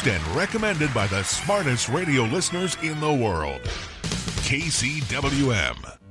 used and recommended by the smartest radio listeners in the world. KCWM.